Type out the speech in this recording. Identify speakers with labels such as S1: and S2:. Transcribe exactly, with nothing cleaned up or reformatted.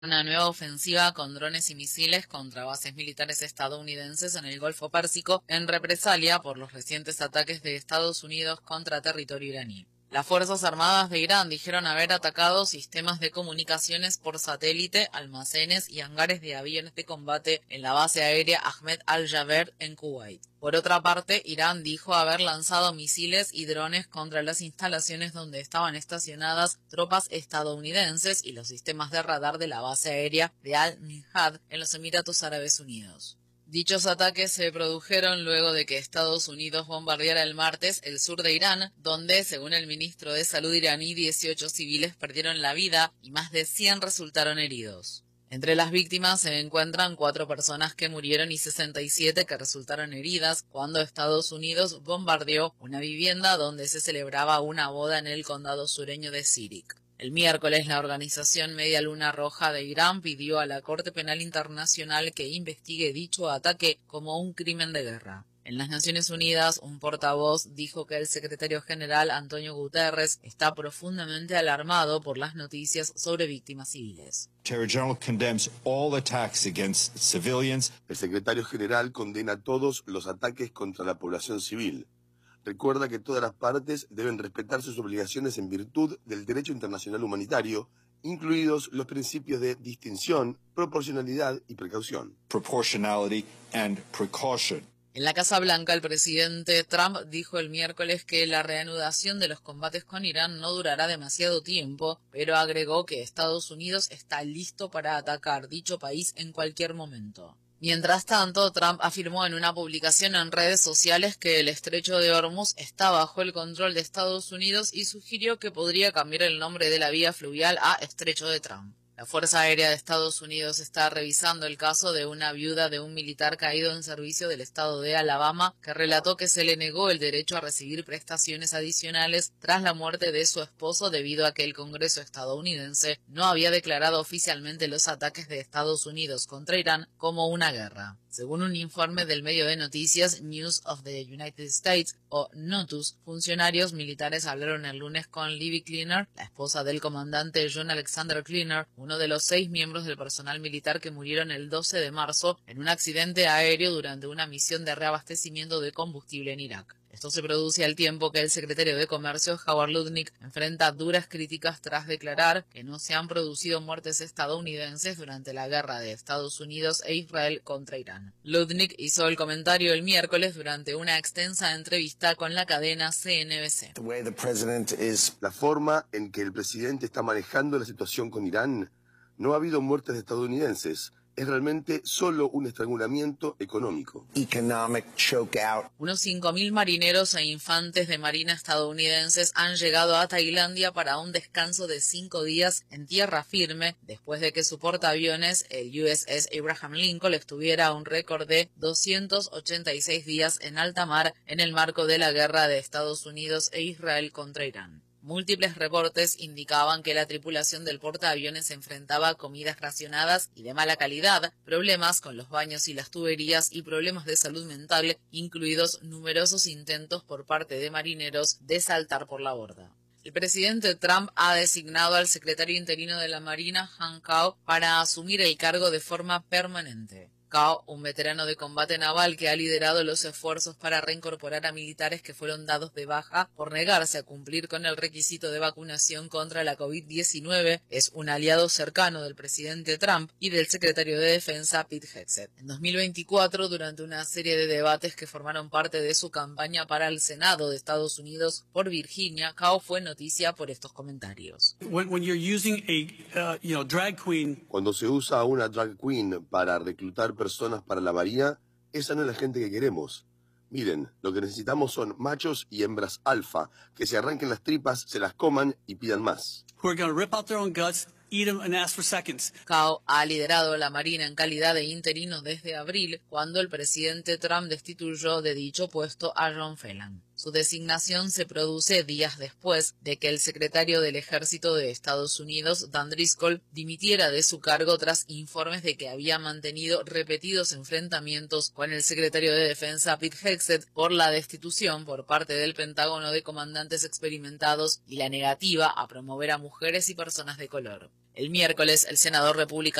S1: Una nueva ofensiva con drones y misiles contra bases militares estadounidenses en el Golfo Pérsico en represalia por los recientes ataques de Estados Unidos contra territorio iraní. Las Fuerzas Armadas de Irán dijeron haber atacado sistemas de comunicaciones por satélite, almacenes y hangares de aviones de combate en la base aérea Ahmed al-Jaber en Kuwait. Por otra parte, Irán dijo haber lanzado misiles y drones contra las instalaciones donde estaban estacionadas tropas estadounidenses y los sistemas de radar de la base aérea de Al-Minhad en los Emiratos Árabes Unidos. Dichos ataques se produjeron luego de que Estados Unidos bombardeara el martes el sur de Irán, donde, según el ministro de Salud iraní, dieciocho civiles perdieron la vida y más de cien resultaron heridos. Entre las víctimas se encuentran cuatro personas que murieron y sesenta y siete que resultaron heridas cuando Estados Unidos bombardeó una vivienda donde se celebraba una boda en el condado sureño de Sirik. El miércoles, la organización Media Luna Roja de Irán pidió a la Corte Penal Internacional que investigue dicho ataque como un crimen de guerra. En las Naciones Unidas, un portavoz dijo que el secretario general Antonio Guterres está profundamente alarmado por las noticias sobre víctimas civiles.
S2: El secretario general condena todos los ataques contra la población civil. Recuerda que todas las partes deben respetar sus obligaciones en virtud del derecho internacional humanitario, incluidos los principios de distinción, proporcionalidad y precaución.
S3: Proportionality and precaution.
S1: En la Casa Blanca, el presidente Trump dijo el miércoles que la reanudación de los combates con Irán no durará demasiado tiempo, pero agregó que Estados Unidos está listo para atacar dicho país en cualquier momento. Mientras tanto, Trump afirmó en una publicación en redes sociales que el estrecho de Hormuz está bajo el control de Estados Unidos y sugirió que podría cambiar el nombre de la vía fluvial a Estrecho de Trump. La Fuerza Aérea de Estados Unidos está revisando el caso de una viuda de un militar caído en servicio del estado de Alabama que relató que se le negó el derecho a recibir prestaciones adicionales tras la muerte de su esposo debido a que el Congreso estadounidense no había declarado oficialmente los ataques de Estados Unidos contra Irán como una guerra. Según un informe del medio de noticias News of the United States, o NOTUS, funcionarios militares hablaron el lunes con Libby Cleaner, la esposa del comandante John Alexander Cleaner, uno de los seis miembros del personal militar que murieron el doce de marzo en un accidente aéreo durante una misión de reabastecimiento de combustible en Irak. Esto se produce al tiempo que el secretario de Comercio, Howard Lutnick, enfrenta duras críticas tras declarar que no se han producido muertes estadounidenses durante la guerra de Estados Unidos e Israel contra Irán. Lutnick hizo el comentario el miércoles durante una extensa entrevista con la cadena C N B C.
S2: La forma en que el presidente está manejando la situación con Irán, no ha habido muertes estadounidenses. Es realmente solo un estrangulamiento económico.
S3: Economic chokeout.
S1: Unos cinco mil marineros e infantes de marina estadounidenses han llegado a Tailandia para un descanso de cinco días en tierra firme después de que su portaaviones, el U S S Abraham Lincoln, estuviera a un récord de doscientos ochenta y seis días en alta mar en el marco de la guerra de Estados Unidos e Israel contra Irán. Múltiples reportes indicaban que la tripulación del portaaviones se enfrentaba a comidas racionadas y de mala calidad, problemas con los baños y las tuberías y problemas de salud mental, incluidos numerosos intentos por parte de marineros de saltar por la borda. El presidente Trump ha designado al secretario interino de la Marina, Han Cao, para asumir el cargo de forma permanente. Cao, un veterano de combate naval que ha liderado los esfuerzos para reincorporar a militares que fueron dados de baja por negarse a cumplir con el requisito de vacunación contra la COVID diecinueve, es un aliado cercano del presidente Trump y del secretario de Defensa Pete Hegseth. En dos mil veinticuatro, durante una serie de debates que formaron parte de su campaña para el Senado de Estados Unidos por Virginia, Cao fue noticia por estos comentarios.
S4: When, when you're using a, uh, you know, drag queen.
S2: Cuando se usa a una drag queen para reclutar personas para la Marina, esa no es la gente que queremos. Miren, lo que necesitamos son machos y hembras alfa, que se arranquen las tripas, se las coman y pidan más.
S4: Who are going to rip out their own guts, eat them and ask for seconds.
S1: Cao ha liderado la Marina en calidad de interino desde abril, cuando el presidente Trump destituyó de dicho puesto a John Phelan. Su designación se produce días después de que el secretario del Ejército de Estados Unidos, Dan Driscoll, dimitiera de su cargo tras informes de que había mantenido repetidos enfrentamientos con el secretario de Defensa Pete Hegseth por la destitución por parte del Pentágono de comandantes experimentados y la negativa a promover a mujeres y personas de color. El miércoles, el senador republicano